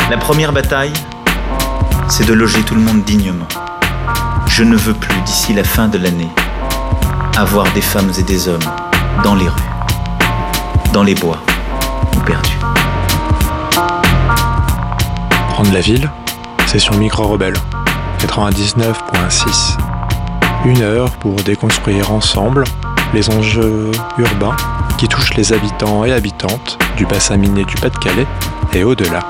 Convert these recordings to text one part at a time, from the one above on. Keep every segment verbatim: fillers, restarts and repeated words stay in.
La première bataille, c'est de loger tout le monde dignement. Je ne veux plus, d'ici la fin de l'année, avoir des femmes et des hommes dans les rues, dans les bois ou perdus. Prendre la ville, c'est sur Micro Rebelle, quatre-vingt-dix-neuf virgule six. Une heure pour déconstruire ensemble les enjeux urbains qui touchent les habitants et habitantes du bassin minier du Pas-de-Calais et au-delà.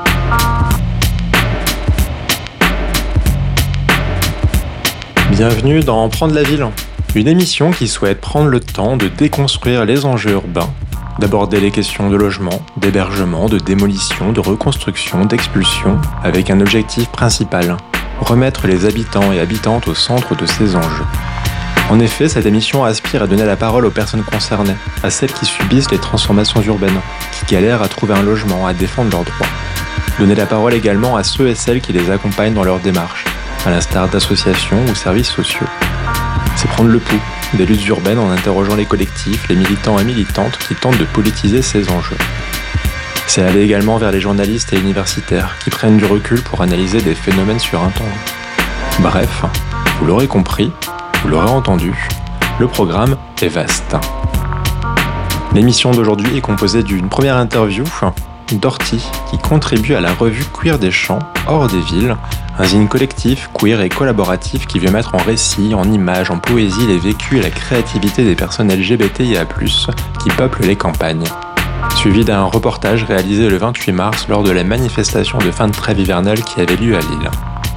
Bienvenue dans Prendre la ville, une émission qui souhaite prendre le temps de déconstruire les enjeux urbains, d'aborder les questions de logement, d'hébergement, de démolition, de reconstruction, d'expulsion, avec un objectif principal, remettre les habitants et habitantes au centre de ces enjeux. En effet, cette émission aspire à donner la parole aux personnes concernées, à celles qui subissent les transformations urbaines, qui galèrent à trouver un logement, à défendre leurs droits. Donner la parole également à ceux et celles qui les accompagnent dans leur démarche, à l'instar d'associations ou services sociaux. C'est prendre le pouls des luttes urbaines en interrogeant les collectifs, les militants et militantes qui tentent de politiser ces enjeux. C'est aller également vers les journalistes et universitaires qui prennent du recul pour analyser des phénomènes sur un temps. Bref, vous l'aurez compris, vous l'aurez entendu, le programme est vaste. L'émission d'aujourd'hui est composée d'une première interview d'Orti, qui contribue à la revue Queer des Champs, hors des villes, un zine collectif, queer et collaboratif qui veut mettre en récit, en images, en poésie les vécus et la créativité des personnes L G B T I A plus, qui peuplent les campagnes. Suivi d'un reportage réalisé le vingt-huit mars lors de la manifestation de fin de trêve hivernale qui avait lieu à Lille.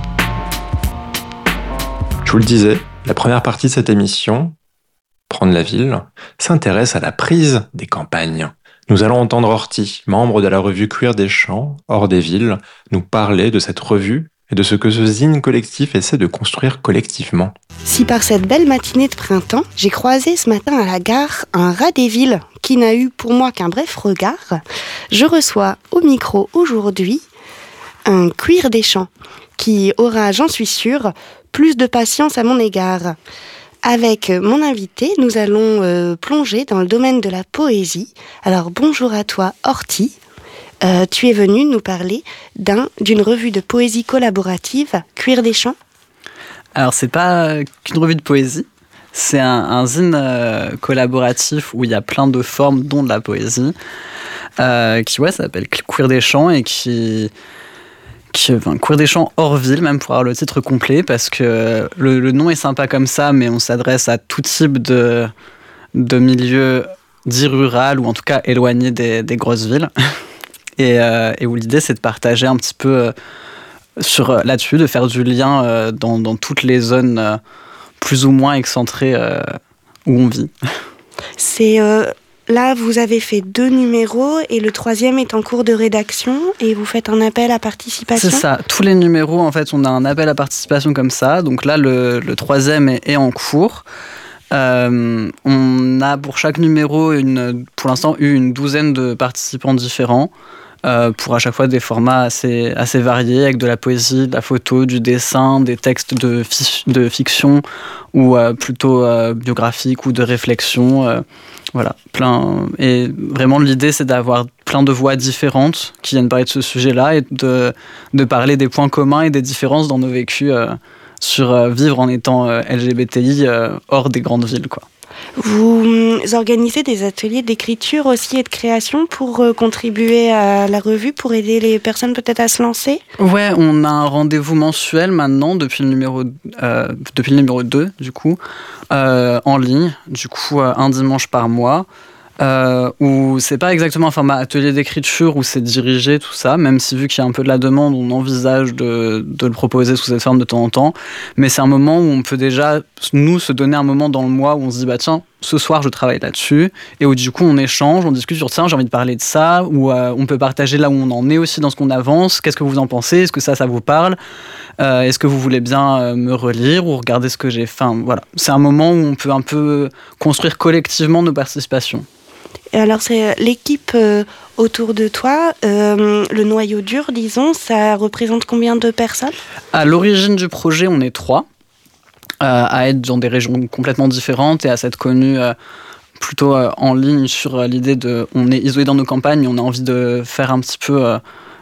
Je vous le disais, la première partie de cette émission, Prendre la ville, s'intéresse à la prise des campagnes. Nous allons entendre Orti, membre de la revue Queer des Champs, hors des villes, nous parler de cette revue et de ce que ce zine collectif essaie de construire collectivement. Si par cette belle matinée de printemps, j'ai croisé ce matin à la gare un rat des villes qui n'a eu pour moi qu'un bref regard, je reçois au micro aujourd'hui un Queer des Champs qui aura, j'en suis sûre, plus de patience à mon égard. Avec mon invité, nous allons euh, plonger dans le domaine de la poésie. Alors bonjour à toi Orti, euh, tu es venu nous parler d'un, d'une revue de poésie collaborative, Queer des Champs. Alors c'est pas qu'une revue de poésie, c'est un, un zine euh, collaboratif où il y a plein de formes dont de la poésie, euh, qui ouais, ça s'appelle Queer des Champs et qui... Qui, enfin, Queer des Champs hors ville, même pour avoir le titre complet, parce que le, le nom est sympa comme ça, mais on s'adresse à tout type de, de milieux dits rural ou en tout cas éloignés des, des grosses villes. Et, euh, et où l'idée c'est de partager un petit peu euh, sur, là-dessus, de faire du lien euh, dans, dans toutes les zones euh, plus ou moins excentrées euh, où on vit. C'est... Euh... Là, vous avez fait deux numéros et le troisième est en cours de rédaction et vous faites un appel à participation. C'est ça. Tous les numéros, en fait, on a un appel à participation comme ça. Donc là, le, le troisième est, est en cours. Euh, on a pour chaque numéro, une, pour l'instant, eu une douzaine de participants différents. Euh, pour à chaque fois des formats assez, assez variés, avec de la poésie, de la photo, du dessin, des textes de, fi- de fiction ou euh, plutôt euh, biographiques ou de réflexion. Euh, voilà, plein. Et vraiment, l'idée, c'est d'avoir plein de voix différentes qui viennent parler de ce sujet-là et de, de parler des points communs et des différences dans nos vécus euh, sur euh, vivre en étant euh, L G B T I euh, hors des grandes villes, quoi. Vous organisez des ateliers d'écriture aussi et de création pour euh, contribuer à la revue, pour aider les personnes peut-être à se lancer ? Ouais, on a un rendez-vous mensuel maintenant depuis le numéro, euh, depuis le numéro deux, du coup, euh, en ligne, du coup, euh, un dimanche par mois, euh, où c'est pas exactement un format atelier d'écriture où c'est dirigé, tout ça, même si vu qu'il y a un peu de la demande, on envisage de, de le proposer sous cette forme de temps en temps, mais c'est un moment où on peut déjà, nous, se donner un moment dans le mois où on se dit, bah tiens, ce soir je travaille là-dessus, et où du coup on échange, on discute sur tiens j'ai envie de parler de ça, ou euh, on peut partager là où on en est aussi dans ce qu'on avance, qu'est-ce que vous en pensez, est-ce que ça ça vous parle, euh, est-ce que vous voulez bien euh, me relire ou regarder ce que j'ai fait, enfin, voilà, c'est un moment où on peut un peu construire collectivement nos participations. Et alors c'est l'équipe euh, autour de toi, euh, le noyau dur disons, ça représente combien de personnes ? À l'origine du projet on est trois, euh, à être dans des régions complètement différentes et à s'être connus euh, plutôt euh, en ligne sur euh, l'idée de on est isolé dans nos campagnes, on a envie de faire un petit peu euh,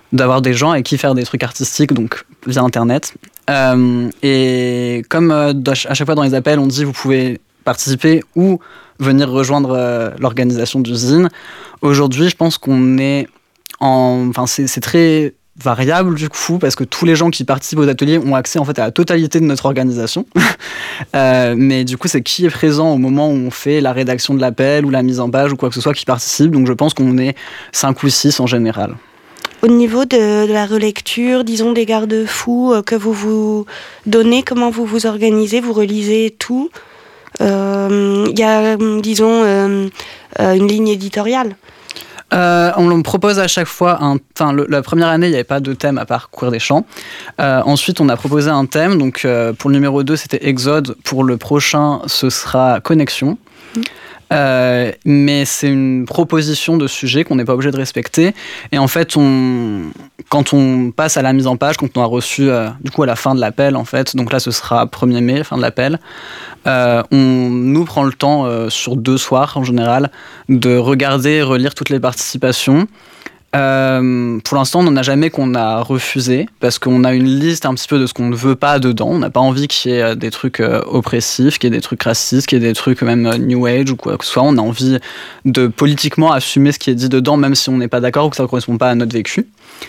d'avoir des gens avec qui faire des trucs artistiques, donc via Internet. Euh, et comme euh, à chaque fois dans les appels, on dit vous pouvez participer ou venir rejoindre euh, l'organisation du zine, aujourd'hui, je pense qu'on est en... Enfin, c'est, c'est très variable du coup, parce que tous les gens qui participent aux ateliers ont accès en fait à la totalité de notre organisation. euh, mais du coup, c'est qui est présent au moment où on fait la rédaction de l'appel ou la mise en page ou quoi que ce soit qui participe. Donc je pense qu'on est cinq ou six en général. Au niveau de, de la relecture, disons des garde-fous euh, que vous vous donnez, comment vous vous organisez, vous relisez tout. Il euh, y a, disons, euh, euh, une ligne éditoriale. Euh, on, on propose à chaque fois un. Enfin, le, la première année, il n'y avait pas de thème à part Queer des Champs. Euh, ensuite, on a proposé un thème. Donc, euh, pour le numéro deux, c'était Exode. Pour le prochain, ce sera Connexion. Mmh. Euh, mais c'est une proposition de sujet qu'on n'est pas obligé de respecter. Et en fait, on, quand on passe à la mise en page, quand on a reçu, euh, du coup, à la fin de l'appel, en fait, donc là, ce sera premier mai, fin de l'appel, euh, on nous prend le temps, euh, sur deux soirs en général, de regarder et relire toutes les participations. Euh, pour l'instant, on n'en a jamais qu'on a refusé parce qu'on a une liste un petit peu de ce qu'on ne veut pas dedans. On n'a pas envie qu'il y ait des trucs euh, oppressifs, qu'il y ait des trucs racistes, qu'il y ait des trucs même euh, New Age ou quoi que ce soit. On a envie de politiquement assumer ce qui est dit dedans, même si on n'est pas d'accord ou que ça ne correspond pas à notre vécu.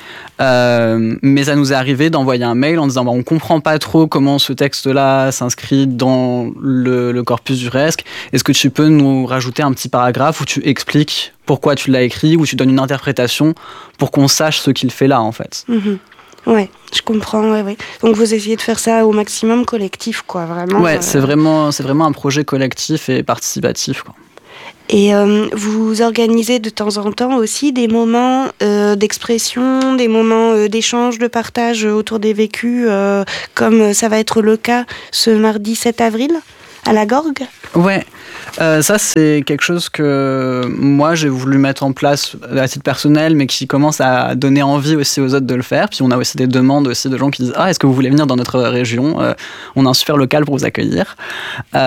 Euh, mais ça nous est arrivé d'envoyer un mail en disant bah, on comprend pas trop comment ce texte-là s'inscrit dans le, le corpus du R E S C. Est-ce que tu peux nous rajouter un petit paragraphe où tu expliques pourquoi tu l'as écrit, où tu donnes une interprétation pour qu'on sache ce qu'il fait là en fait. Mmh. Ouais, je comprends. Ouais, ouais. Donc vous essayez de faire ça au maximum collectif, quoi, vraiment. Ouais, euh... c'est vraiment, c'est vraiment un projet collectif et participatif, quoi. Et euh, vous organisez de temps en temps aussi des moments euh, d'expression, des moments euh, d'échange, de partage autour des vécus, euh, comme ça va être le cas ce mardi sept avril à la Gorgue. Ouais, euh, ça c'est quelque chose que moi j'ai voulu mettre en place à titre personnel, mais qui commence à donner envie aussi aux autres de le faire. Puis on a aussi des demandes aussi de gens qui disent « Ah, est-ce que vous voulez venir dans notre région euh, On a un super local pour vous accueillir. Euh, »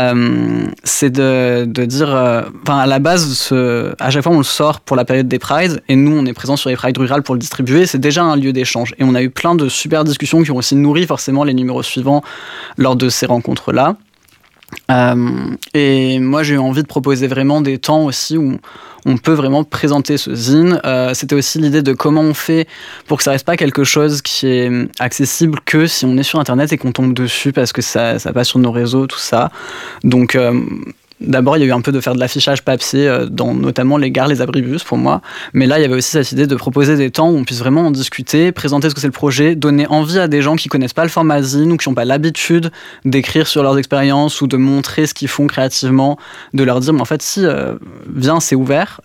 C'est de, de dire... Enfin, euh, à la base, ce, à chaque fois on le sort pour la période des Prides, et nous on est présents sur les Prides rurales pour le distribuer. C'est déjà un lieu d'échange. Et on a eu plein de super discussions qui ont aussi nourri forcément les numéros suivants lors de ces rencontres-là. Euh, et moi j'ai eu envie de proposer vraiment des temps aussi où on peut vraiment présenter ce zine. Euh, c'était aussi l'idée de comment on fait pour que ça reste pas quelque chose qui est accessible que si on est sur internet et qu'on tombe dessus parce que ça, ça passe sur nos réseaux, tout ça. Donc euh, d'abord, il y a eu un peu de faire de l'affichage papier dans notamment les gares, les abribus pour moi. Mais là, il y avait aussi cette idée de proposer des temps où on puisse vraiment en discuter, présenter ce que c'est le projet, donner envie à des gens qui connaissent pas le format zine ou qui n'ont pas l'habitude d'écrire sur leurs expériences ou de montrer ce qu'ils font créativement, de leur dire, mais en fait, si, euh, viens, c'est ouvert.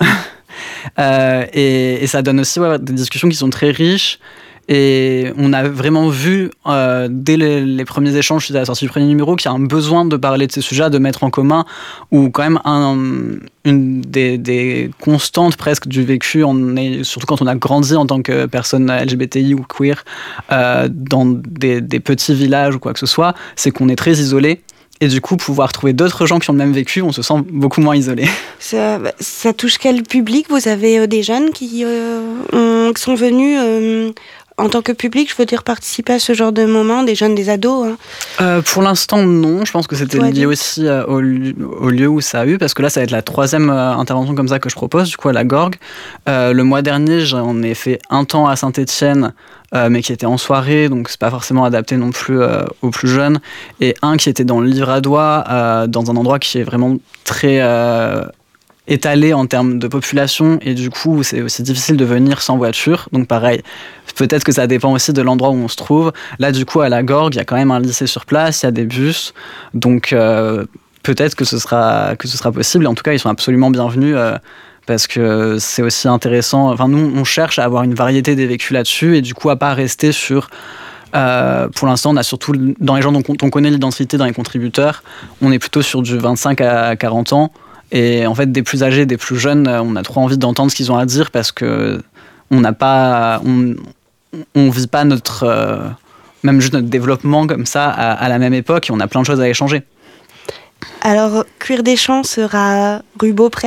euh, et, et ça donne aussi ouais, des discussions qui sont très riches. Et on a vraiment vu, euh, dès les, les premiers échanges suite à la sortie du premier numéro, qu'il y a un besoin de parler de ces sujets, de mettre en commun, ou quand même un, une des, des constantes presque du vécu, on est, surtout quand on a grandi en tant que personne L G B T I ou queer, euh, dans des, des petits villages ou quoi que ce soit, c'est qu'on est très isolé. Et du coup, pouvoir trouver d'autres gens qui ont le même vécu, on se sent beaucoup moins isolé. Ça, ça touche quel public ? Vous avez euh, des jeunes qui, euh, ont, qui sont venus... Euh en tant que public, je veux dire, participer à ce genre de moment, des jeunes, des ados hein. euh, Pour l'instant, non. Je pense que c'était lié aussi euh, au, au lieu où ça a eu, parce que là, ça va être la troisième euh, intervention comme ça que je propose, du coup, à la Gorgue. Euh, le mois dernier, j'en ai fait un temps à Saint-Étienne, euh, mais qui était en soirée, donc c'est pas forcément adapté non plus euh, aux plus jeunes. Et un qui était dans le Livradois, euh, dans un endroit qui est vraiment très... Euh, étalé en termes de population et du coup c'est aussi difficile de venir sans voiture, donc pareil, peut-être que ça dépend aussi de l'endroit où on se trouve. Là du coup à la Gorgue il y a quand même un lycée sur place, il y a des bus, donc euh, peut-être que ce sera, que ce sera possible, et en tout cas ils sont absolument bienvenus euh, parce que c'est aussi intéressant, enfin nous on cherche à avoir une variété des vécus là-dessus et du coup à pas rester sur Euh, pour l'instant, on a surtout dans les gens dont on connaît l'identité dans les contributeurs, on est plutôt sur du vingt-cinq à quarante ans. Et en fait, des plus âgés, des plus jeunes, on a trop envie d'entendre ce qu'ils ont à dire parce que on n'a pas, on, on vit pas notre, euh, même juste notre développement comme ça à, à la même époque et on a plein de choses à échanger. Alors, Queer des Champs sera rue Beaupré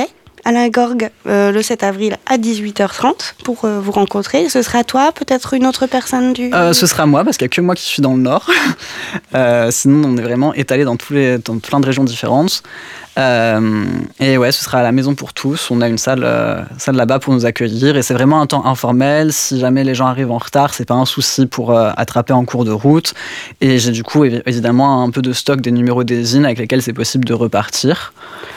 à la Gorgue euh, le sept avril à dix-huit heures trente pour euh, vous rencontrer. Ce sera toi, peut-être une autre personne du... Euh, ce sera moi, parce qu'il n'y a que moi qui suis dans le Nord. euh, sinon, on est vraiment étalé dans, tous les, dans plein de régions différentes. Euh, et ouais, ce sera à la Maison pour tous. On a une salle, euh, salle là-bas pour nous accueillir. Et c'est vraiment un temps informel. Si jamais les gens arrivent en retard, c'est pas un souci pour euh, attraper en cours de route. Et j'ai du coup, évidemment, un peu de stock des numéros des zines avec lesquels c'est possible de repartir.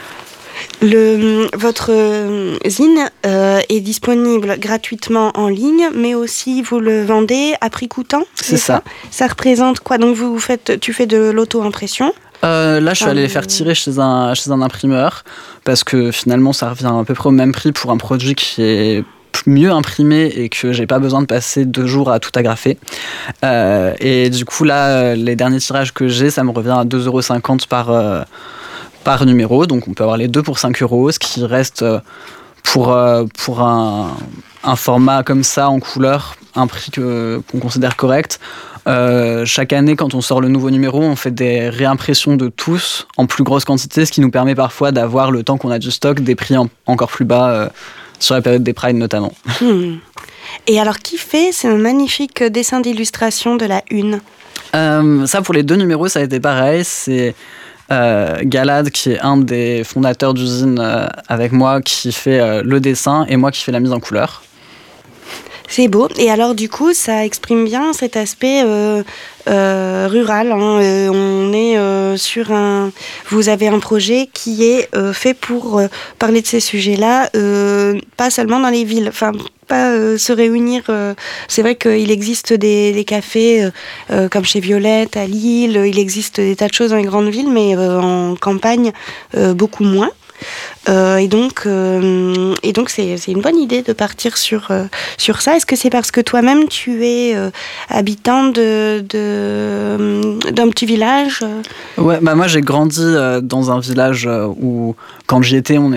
Le, votre euh, zine euh, est disponible gratuitement en ligne, mais aussi vous le vendez à prix coûtant. C'est, c'est ça. ça. Ça représente quoi? Donc vous faites, tu fais de l'auto-impression? Euh, là, je suis allé les faire tirer chez un, chez un imprimeur parce que finalement, ça revient à peu près au même prix pour un produit qui est mieux imprimé et que j'ai pas besoin de passer deux jours à tout agrafer. Euh, et du coup, là, les derniers tirages que j'ai, ça me revient à deux euros cinquante par, euh, par numéro. Donc, on peut avoir les deux pour cinq euros, ce qui reste pour, euh, pour un, un format comme ça, en couleur, un prix que, qu'on considère correct. Euh, chaque année, quand on sort le nouveau numéro, on fait des réimpressions de tous en plus grosse quantité, ce qui nous permet parfois d'avoir, le temps qu'on a du stock, des prix en, encore plus bas, euh, sur la période des Pride notamment. Hmm. Et alors, qui fait ce magnifique dessin d'illustration de la une? euh, Ça, pour les deux numéros, ça a été pareil. C'est euh, Galad, qui est un des fondateurs d'usine euh, avec moi, qui fait euh, le dessin, et moi qui fais la mise en couleur. C'est beau. Et alors, du coup, ça exprime bien cet aspect euh, euh, rural. Hein. Euh, on est euh, sur un... Vous avez un projet qui est euh, fait pour euh, parler de ces sujets-là, euh, pas seulement dans les villes. Enfin, pas euh, se réunir. Euh, c'est vrai qu'il existe des, des cafés euh, euh, comme chez Violette, à Lille. Il existe des tas de choses dans les grandes villes, mais euh, en campagne, euh, beaucoup moins. Euh, et donc, euh, et donc c'est, c'est une bonne idée de partir sur, euh, sur ça. Est-ce que c'est parce que toi-même, tu es euh, habitant de, de, d'un petit village? Ouais, bah moi j'ai grandi euh, dans un village euh, où, quand j'y étais, on